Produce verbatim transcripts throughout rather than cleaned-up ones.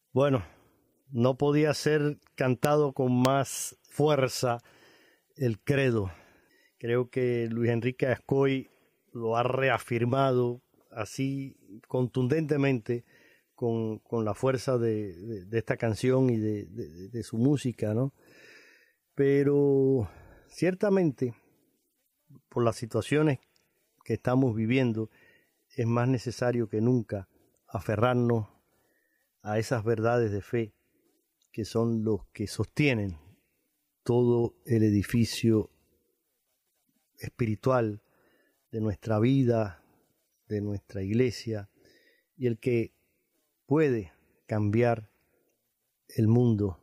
Bueno, no podía ser cantado con más fuerza el credo. Creo que Luis Enrique Ascoy lo ha reafirmado así contundentemente con, con la fuerza de, de, de esta canción y de, de, de su música, ¿no? Pero ciertamente, por las situaciones que estamos viviendo, es más necesario que nunca aferrarnos a esas verdades de fe que son los que sostienen todo el edificio espiritual de nuestra vida, de nuestra iglesia, y el que puede cambiar el mundo.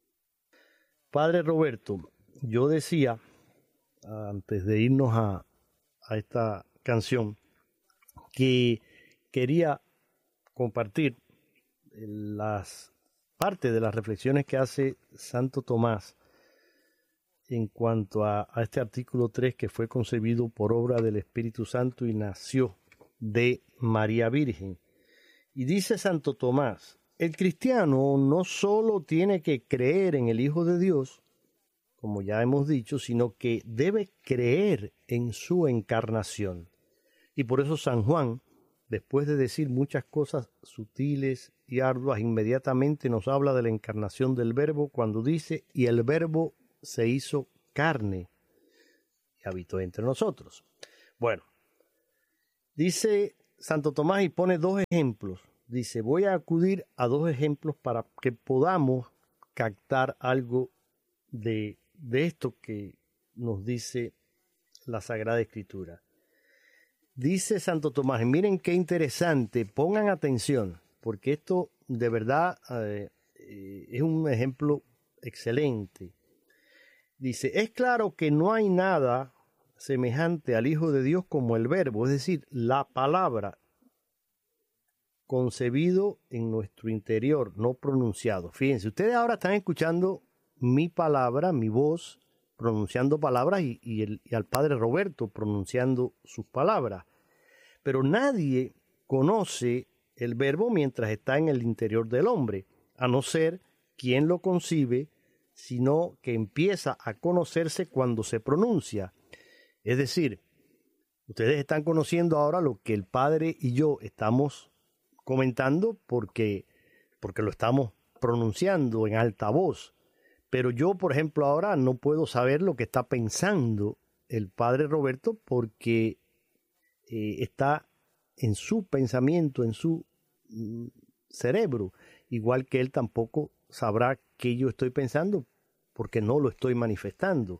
Padre Roberto, yo decía, antes de irnos a, a esta canción, que quería compartir las partes de las reflexiones que hace Santo Tomás en cuanto a, a este artículo tres, que fue concebido por obra del Espíritu Santo y nació de María Virgen. Y dice Santo Tomás, el cristiano no solo tiene que creer en el Hijo de Dios, como ya hemos dicho, sino que debe creer en su encarnación. Y por eso San Juan, después de decir muchas cosas sutiles y arduas, inmediatamente nos habla de la encarnación del Verbo cuando dice, y el Verbo se hizo carne y habitó entre nosotros. Bueno, dice Santo Tomás y pone dos ejemplos. Dice, voy a acudir a dos ejemplos para que podamos captar algo de, de esto que nos dice la Sagrada Escritura. Dice Santo Tomás, miren qué interesante, pongan atención, porque esto de verdad eh, eh, es un ejemplo excelente. Dice, es claro que no hay nada semejante al Hijo de Dios como el Verbo, es decir, la palabra concebido en nuestro interior, no pronunciado. Fíjense, ustedes ahora están escuchando mi palabra, mi voz, pronunciando palabras y, y, el, y al Padre Roberto pronunciando sus palabras. Pero nadie conoce el Verbo mientras está en el interior del hombre, a no ser quien lo concibe, sino que empieza a conocerse cuando se pronuncia. Es decir, ustedes están conociendo ahora lo que el Padre y yo estamos comentando porque, porque lo estamos pronunciando en alta voz. Pero yo, por ejemplo, ahora no puedo saber lo que está pensando el Padre Roberto porque eh, está en su pensamiento, en su mm, cerebro, igual que él tampoco sabrá qué yo estoy pensando porque no lo estoy manifestando.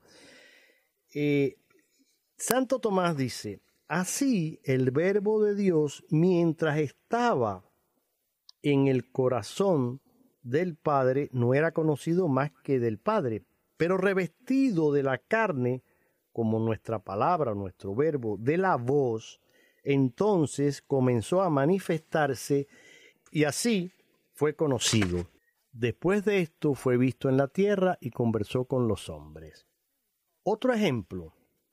Eh, Santo Tomás dice, así el Verbo de Dios, mientras estaba en el corazón del Padre, no era conocido más que del Padre, pero revestido de la carne, como nuestra palabra, nuestro verbo, de la voz, entonces comenzó a manifestarse y así fue conocido. Después de esto fue visto en la tierra y conversó con los hombres. Otro ejemplo,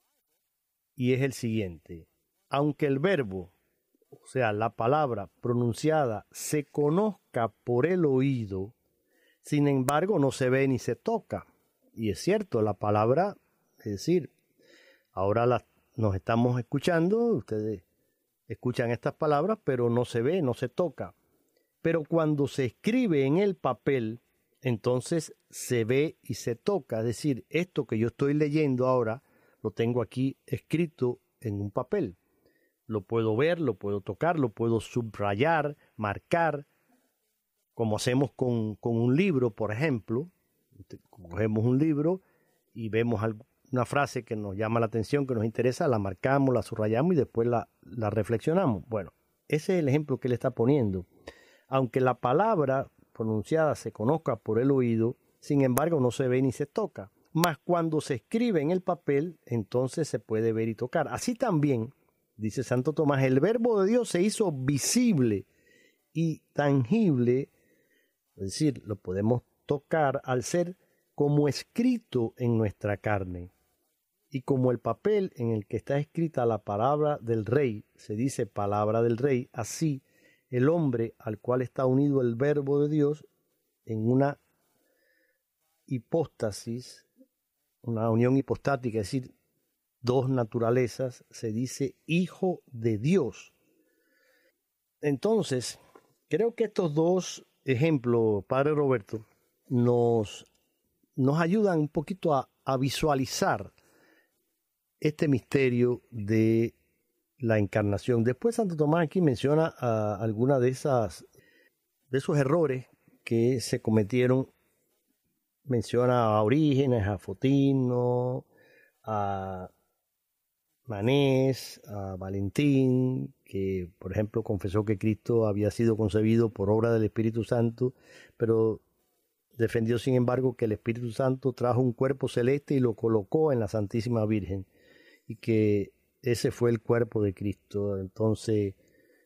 y es el siguiente. Aunque el verbo, o sea, la palabra pronunciada, se conozca por el oído, sin embargo no se ve ni se toca. Y es cierto, la palabra, es decir, ahora la, nos estamos escuchando, ustedes escuchan estas palabras, pero no se ve, no se toca. Pero cuando se escribe en el papel, entonces se ve y se toca. Es decir, esto que yo estoy leyendo ahora, lo tengo aquí escrito en un papel. Lo puedo ver, lo puedo tocar, lo puedo subrayar, marcar, como hacemos con, con un libro, por ejemplo. Cogemos un libro y vemos una frase que nos llama la atención, que nos interesa, la marcamos, la subrayamos y después la, la reflexionamos. Bueno, ese es el ejemplo que él está poniendo. Aunque la palabra pronunciada se conozca por el oído, sin embargo no se ve ni se toca. Mas cuando se escribe en el papel, entonces se puede ver y tocar. Así también, dice Santo Tomás, el Verbo de Dios se hizo visible y tangible, es decir, lo podemos tocar al ser como escrito en nuestra carne. Y como el papel en el que está escrita la palabra del Rey, se dice palabra del Rey, así el hombre al cual está unido el Verbo de Dios en una hipóstasis, una unión hipostática, es decir, dos naturalezas, se dice Hijo de Dios. Entonces, creo que estos dos ejemplos, Padre Roberto, nos, nos ayudan un poquito a, a visualizar este misterio de la encarnación. Después Santo Tomás aquí menciona uh, algunas de esas de esos errores que se cometieron. Menciona a Orígenes, a Fotino, a Manés, a Valentín, que por ejemplo confesó que Cristo había sido concebido por obra del Espíritu Santo, pero defendió sin embargo que el Espíritu Santo trajo un cuerpo celeste y lo colocó en la Santísima Virgen, y que ese fue el cuerpo de Cristo. Entonces,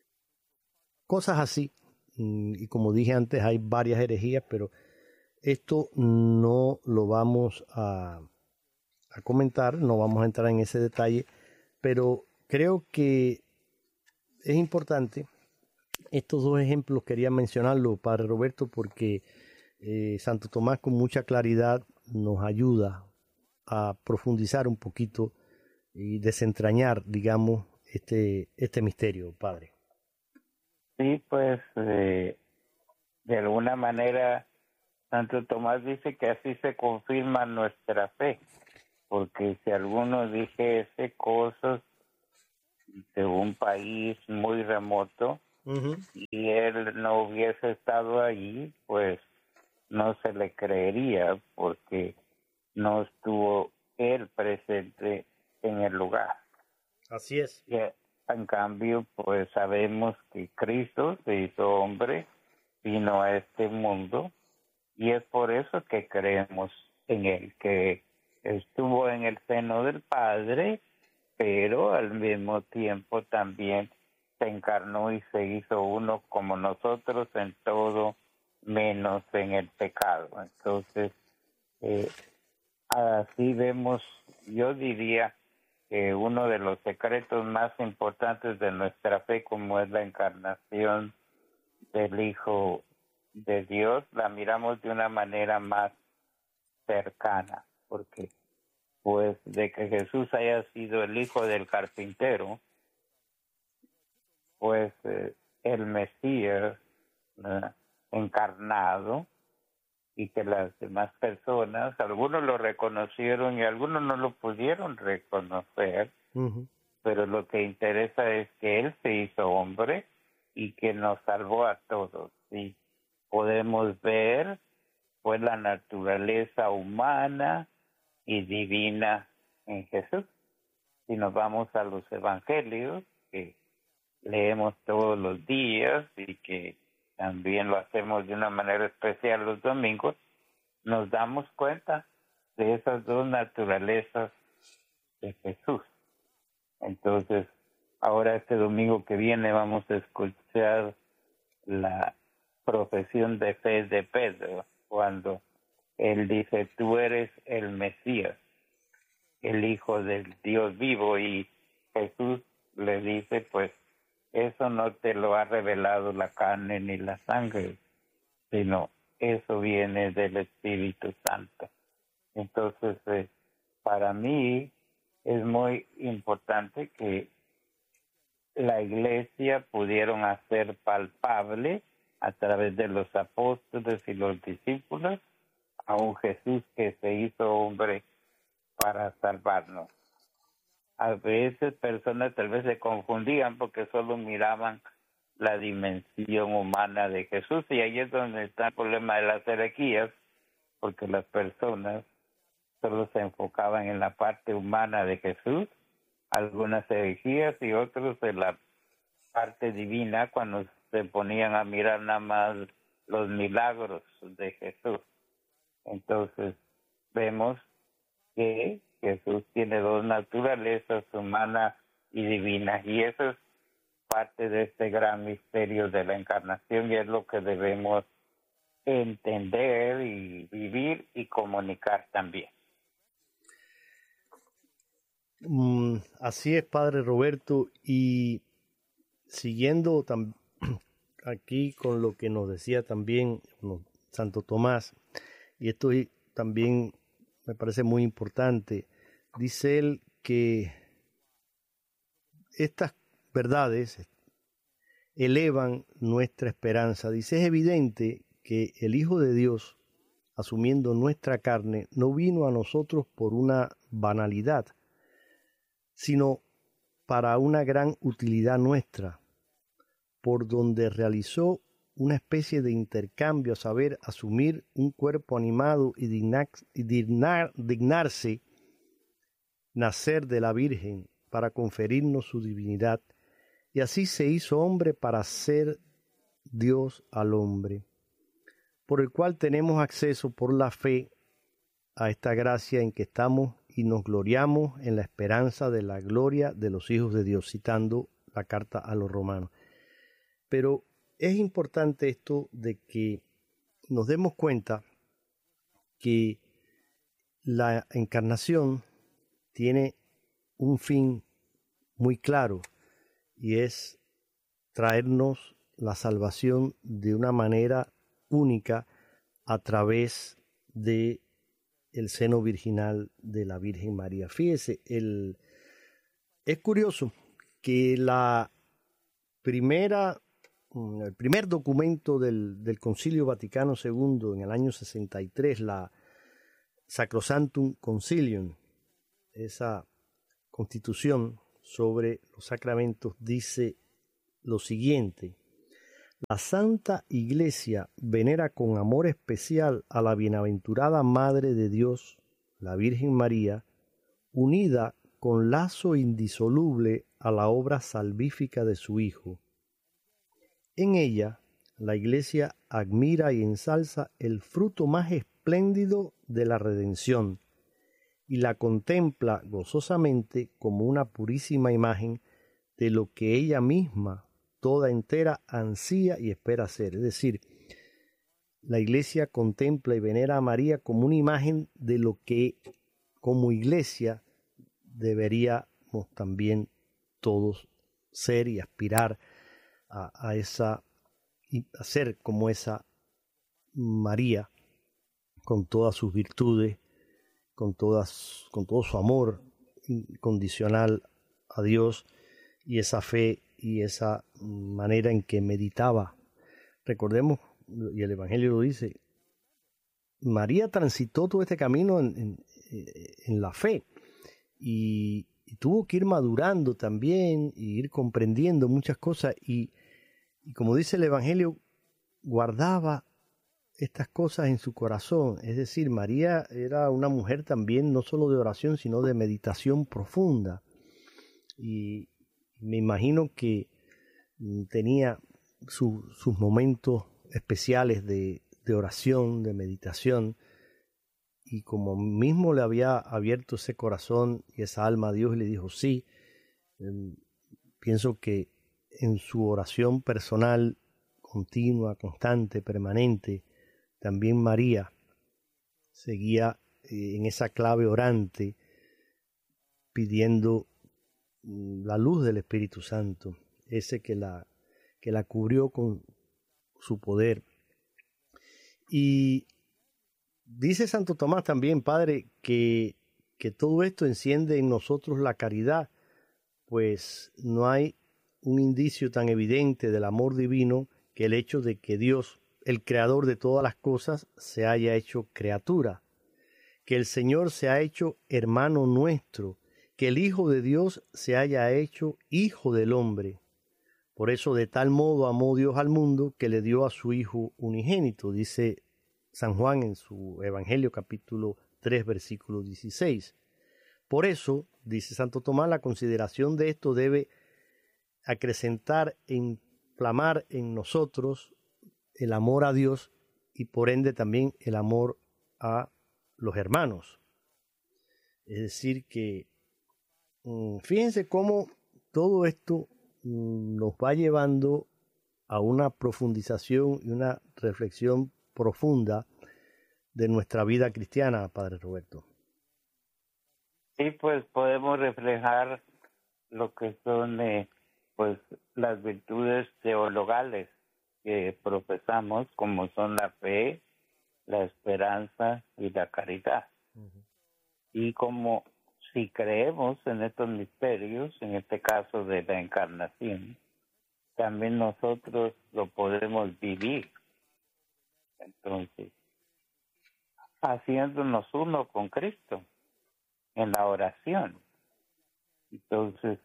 cosas así, y como dije antes, hay varias herejías, pero esto no lo vamos a, a comentar, no vamos a entrar en ese detalle, pero creo que es importante. Estos dos ejemplos quería mencionarlo, Padre Roberto, porque eh, Santo Tomás con mucha claridad nos ayuda a profundizar un poquito y desentrañar, digamos, este, este misterio, Padre. Sí, pues eh, de alguna manera Santo Tomás dice que así se confirma nuestra fe, porque si alguno dijese cosas de un país muy remoto uh-huh. y él no hubiese estado allí, pues no se le creería, porque no estuvo él presente en el lugar. Así es. Y, en cambio, pues sabemos que Cristo se hizo hombre, vino a este mundo, y es por eso que creemos en él, que estuvo en el seno del Padre, pero al mismo tiempo también se encarnó y se hizo uno como nosotros en todo, menos en el pecado. Entonces, eh, así vemos, yo diría que uno de los secretos más importantes de nuestra fe, como es la encarnación del Hijo de Dios, la miramos de una manera más cercana, porque pues de que Jesús haya sido el hijo del carpintero, pues eh, el Mesías eh, encarnado, y que las demás personas, algunos lo reconocieron y algunos no lo pudieron reconocer, uh-huh. pero lo que interesa es que Él se hizo hombre y que nos salvó a todos. Y podemos ver pues la naturaleza humana y divina en Jesús. Si nos vamos a los evangelios, que leemos todos los días y que también lo hacemos de una manera especial los domingos, nos damos cuenta de esas dos naturalezas de Jesús. Entonces, ahora este domingo que viene vamos a escuchar la profesión de fe de Pedro, cuando él dice, tú eres el Mesías, el Hijo del Dios vivo, y Jesús le dice, pues, eso no te lo ha revelado la carne ni la sangre, sino eso viene del Espíritu Santo. Entonces, eh, para mí es muy importante que la Iglesia pudieron hacer palpable a través de los apóstoles y los discípulos a un Jesús que se hizo hombre para salvarnos. A veces personas tal vez se confundían porque solo miraban la dimensión humana de Jesús, y ahí es donde está el problema de las herejías, porque las personas solo se enfocaban en la parte humana de Jesús, algunas herejías, y otros en la parte divina, cuando se ponían a mirar nada más los milagros de Jesús. Entonces vemos que Jesús tiene dos naturalezas, humana y divina, y eso es parte de este gran misterio de la encarnación, y es lo que debemos entender y vivir y comunicar también. Mm, así es, Padre Roberto, y siguiendo tam- aquí con lo que nos decía también nos Santo Tomás, y esto también me parece muy importante. Dice él que estas verdades elevan nuestra esperanza. Dice, es evidente que el Hijo de Dios, asumiendo nuestra carne, no vino a nosotros por una banalidad, sino para una gran utilidad nuestra, por donde realizó una especie de intercambio, a saber, asumir un cuerpo animado y, dignar, y dignar, dignarse nacer de la Virgen para conferirnos su divinidad, y así se hizo hombre para ser Dios al hombre, por el cual tenemos acceso por la fe a esta gracia en que estamos y nos gloriamos en la esperanza de la gloria de los hijos de Dios, citando la carta a los romanos. Pero es importante esto de que nos demos cuenta que la encarnación tiene un fin muy claro, y es traernos la salvación de una manera única a través de el seno virginal de la Virgen María. Fíjese, el, es curioso que la primera, el primer documento del, del Concilio Vaticano segundo en el año sesenta y tres, la Sacrosanctum Concilium, esa constitución sobre los sacramentos, dice lo siguiente: la Santa Iglesia venera con amor especial a la bienaventurada Madre de Dios, la Virgen María, unida con lazo indisoluble a la obra salvífica de su Hijo. En ella, la Iglesia admira y ensalza el fruto más espléndido de la redención, y la contempla gozosamente como una purísima imagen de lo que ella misma, toda entera, ansía y espera ser. Es decir, la Iglesia contempla y venera a María como una imagen de lo que como Iglesia deberíamos también todos ser y aspirar a, a esa, y a ser como esa María, con todas sus virtudes, con todas, con todo su amor incondicional a Dios, y esa fe y esa manera en que meditaba. Recordemos, y el Evangelio lo dice, María transitó todo este camino en, en, en la fe, y, y tuvo que ir madurando también, y ir comprendiendo muchas cosas, y, y como dice el Evangelio, guardaba estas cosas en su corazón. Es decir, María era una mujer también no solo de oración, sino de meditación profunda, y me imagino que tenía su, sus momentos especiales de, de oración, de meditación, y como mismo le había abierto ese corazón y esa alma a Dios y le dijo sí, eh, pienso que en su oración personal continua, constante, permanente, también María seguía eh, en esa clave orante, pidiendo la luz del Espíritu Santo, ese que la, que la cubrió con su poder. Y dice Santo Tomás también, Padre, que, que todo esto enciende en nosotros la caridad, pues no hay un indicio tan evidente del amor divino que el hecho de que Dios, el creador de todas las cosas, se haya hecho criatura, que el Señor se ha hecho hermano nuestro, que el Hijo de Dios se haya hecho Hijo del hombre. Por eso de tal modo amó Dios al mundo que le dio a su Hijo unigénito, dice San Juan en su Evangelio capítulo tres versículo dieciséis. Por eso, dice Santo Tomás, la consideración de esto debe acrecentar e inflamar en nosotros el amor a Dios y por ende también el amor a los hermanos. Es decir que fíjense cómo todo esto nos va llevando a una profundización y una reflexión profunda de nuestra vida cristiana, Padre Roberto. Sí, pues podemos reflejar lo que son eh, pues las virtudes teologales que profesamos, como son la fe, la esperanza y la caridad. Uh-huh. Y como si creemos en estos misterios, en este caso de la encarnación, también nosotros lo podemos vivir. Entonces, haciéndonos uno con Cristo en la oración. Entonces,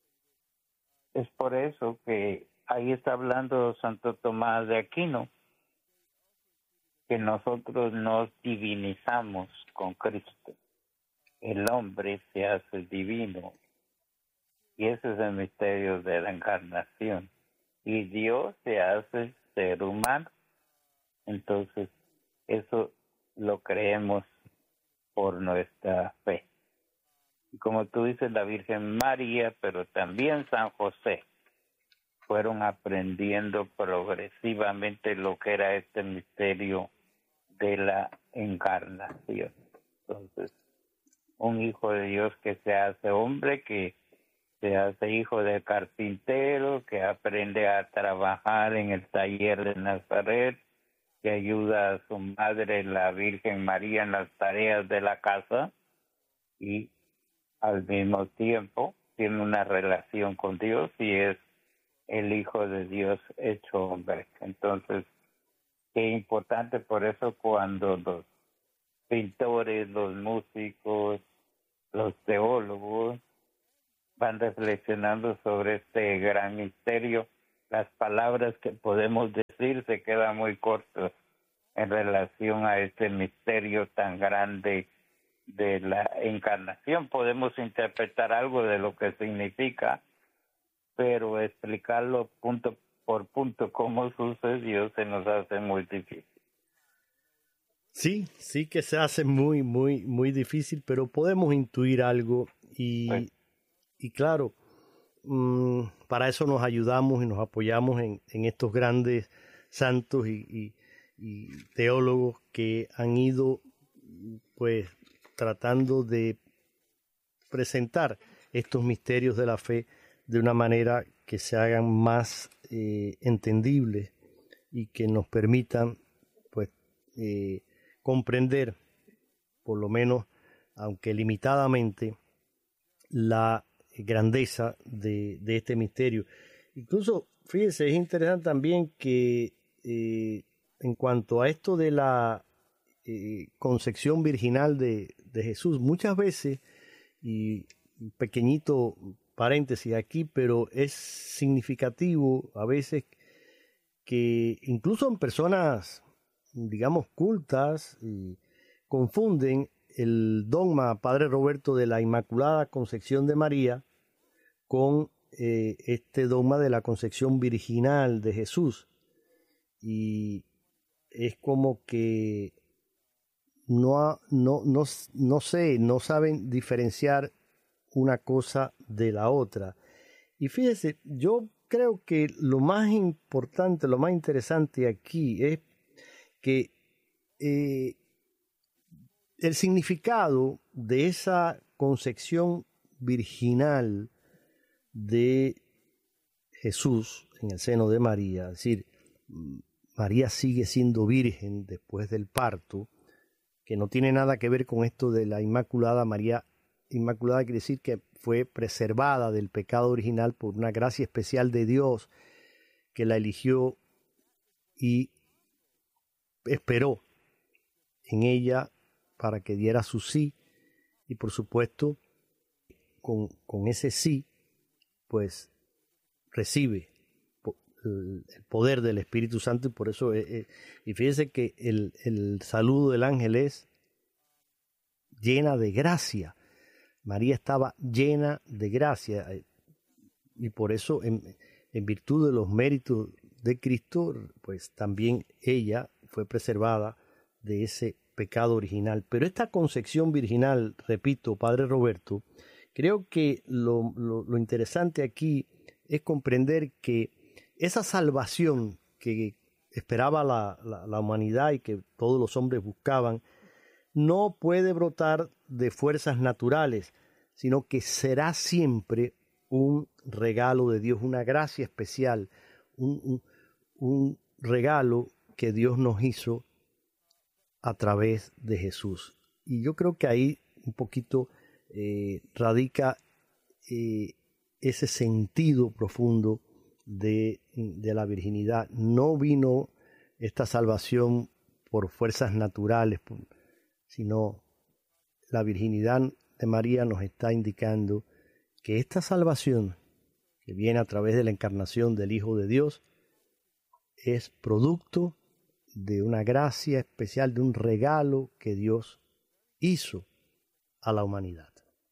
es por eso que ahí está hablando Santo Tomás de Aquino, que nosotros nos divinizamos con Cristo. El hombre se hace divino. Y ese es el misterio de la encarnación. Y Dios se hace ser humano. Entonces, eso lo creemos por nuestra fe. Y como tú dices, la Virgen María, pero también San José, fueron aprendiendo progresivamente lo que era este misterio de la encarnación. Entonces, un hijo de Dios que se hace hombre, que se hace hijo de carpintero, que aprende a trabajar en el taller de Nazaret, que ayuda a su madre, la Virgen María, en las tareas de la casa, y al mismo tiempo tiene una relación con Dios y es el Hijo de Dios hecho hombre. Entonces, qué importante, por eso cuando los pintores, los músicos, los teólogos van reflexionando sobre este gran misterio, las palabras que podemos decir se quedan muy cortas en relación a este misterio tan grande de la encarnación. Podemos interpretar algo de lo que significa, pero explicarlo punto por punto cómo sucedió se nos hace muy difícil. Sí, sí que se hace muy, muy, muy difícil, pero podemos intuir algo y, pues, y claro, mmm, para eso nos ayudamos y nos apoyamos en, en estos grandes santos y, y, y teólogos que han ido, pues, tratando de presentar estos misterios de la fe de una manera que se hagan más eh, entendibles y que nos permitan, pues, eh, comprender, por lo menos, aunque limitadamente, la grandeza de, de este misterio. Incluso, fíjense, es interesante también que eh, en cuanto a esto de la eh, concepción virginal de, de Jesús, muchas veces, y un pequeñito paréntesis aquí, pero es significativo a veces que incluso en personas, digamos, cultas, y confunden el dogma, Padre Roberto, de la Inmaculada Concepción de María con eh, este dogma de la concepción virginal de Jesús. Y es como que no, no, no, no sé, no saben diferenciar una cosa de la otra. Y fíjese, yo creo que lo más importante, lo más interesante aquí es que eh, el significado de esa concepción virginal de Jesús en el seno de María, es decir, María sigue siendo virgen después del parto, que no tiene nada que ver con esto de la Inmaculada. María Inmaculada quiere decir que fue preservada del pecado original por una gracia especial de Dios que la eligió y esperó en ella para que diera su sí, y por supuesto con, con ese sí pues recibe el poder del Espíritu Santo. Y por eso eh, y fíjense que el, el saludo del ángel es llena de gracia. María estaba llena de gracia, y por eso en, en virtud de los méritos de Cristo, pues también ella fue preservada de ese pecado original. Pero esta concepción virginal, repito, Padre Roberto, creo que lo, lo, lo interesante aquí es comprender que esa salvación que esperaba la, la, la humanidad y que todos los hombres buscaban, no puede brotar de fuerzas naturales, sino que será siempre un regalo de Dios, una gracia especial, un, un, un regalo que Dios nos hizo a través de Jesús. Y yo creo que ahí un poquito eh, radica eh, ese sentido profundo de, de la virginidad. No vino esta salvación por fuerzas naturales, sino la virginidad de María nos está indicando que esta salvación que viene a través de la encarnación del Hijo de Dios es producto de una gracia especial, de un regalo que Dios hizo a la humanidad.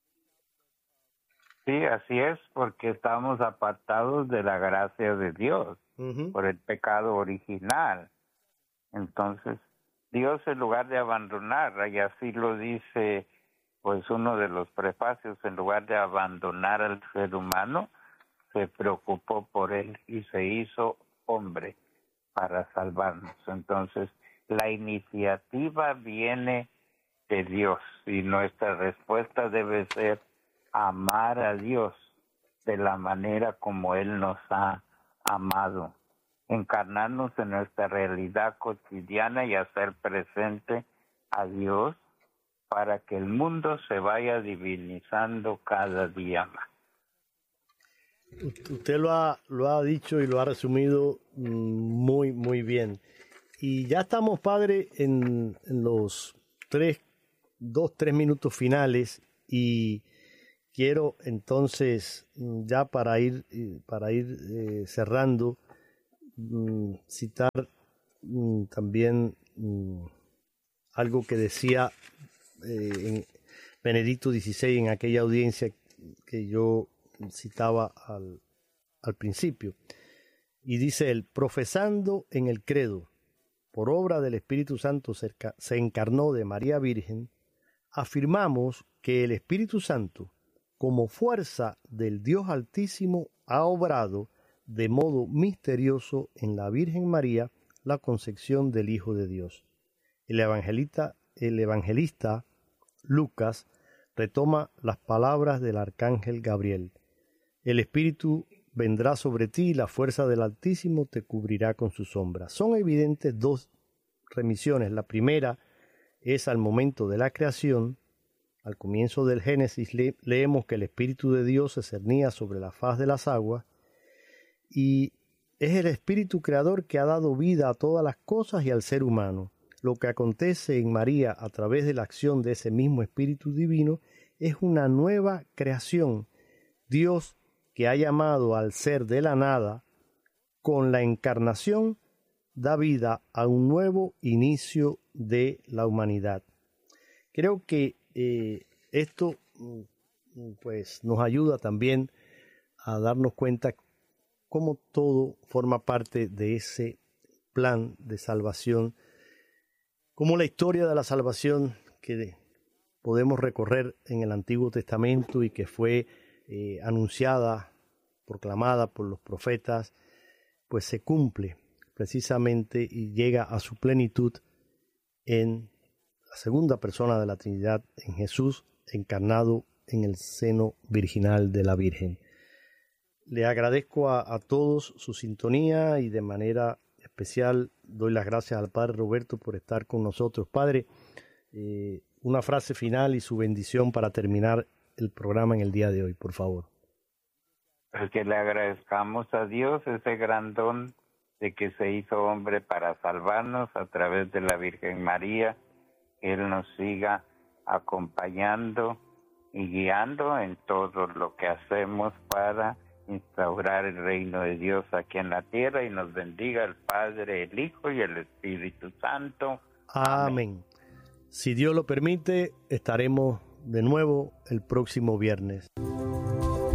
Sí, así es, porque estamos apartados de la gracia de Dios uh-huh. por el pecado original. Entonces, Dios, en lugar de abandonar, y así lo dice pues uno de los prefacios, en lugar de abandonar al ser humano, se preocupó por él y se hizo hombre para salvarnos. Entonces, la iniciativa viene de Dios y nuestra respuesta debe ser amar a Dios de la manera como Él nos ha amado, encarnarnos en nuestra realidad cotidiana y hacer presente a Dios para que el mundo se vaya divinizando cada día más. Usted lo ha, lo ha dicho y lo ha resumido muy, muy bien. Y ya estamos, padre, en, en los tres, dos, tres minutos finales y quiero entonces, ya para ir, para ir eh, cerrando, mm, citar mm, también mm, algo que decía eh, en Benedicto dieciséis en aquella audiencia que yo citaba al, al principio. Y dice él: profesando en el credo, por obra del Espíritu Santo cerca, se encarnó de María Virgen, afirmamos que el Espíritu Santo, como fuerza del Dios Altísimo, ha obrado de modo misterioso en la Virgen María la concepción del Hijo de Dios. El evangelista, el evangelista Lucas retoma las palabras del arcángel Gabriel: el Espíritu vendrá sobre ti y la fuerza del Altísimo te cubrirá con su sombra. Son evidentes dos remisiones. La primera es al momento de la creación. Al comienzo del Génesis le leemos que el Espíritu de Dios se cernía sobre la faz de las aguas y es el Espíritu Creador que ha dado vida a todas las cosas y al ser humano. Lo que acontece en María a través de la acción de ese mismo Espíritu Divino es una nueva creación. Dios, que ha llamado al ser de la nada, con la encarnación, da vida a un nuevo inicio de la humanidad. Creo que eh, esto pues, nos ayuda también a darnos cuenta cómo todo forma parte de ese plan de salvación, como la historia de la salvación que podemos recorrer en el Antiguo Testamento y que fue eh, anunciada, proclamada por los profetas, pues se cumple precisamente y llega a su plenitud en la segunda persona de la Trinidad, en Jesús, encarnado en el seno virginal de la Virgen. Le agradezco a, a todos su sintonía y de manera especial doy las gracias al Padre Roberto por estar con nosotros. Padre, eh, una frase final y su bendición para terminar el programa en el día de hoy, por favor. Pues que le agradezcamos a Dios ese gran don de que se hizo hombre para salvarnos a través de la Virgen María, que Él nos siga acompañando y guiando en todo lo que hacemos para instaurar el reino de Dios aquí en la tierra, y nos bendiga el Padre, el Hijo y el Espíritu Santo. Amén. Amén. Si Dios lo permite, estaremos de nuevo el próximo viernes.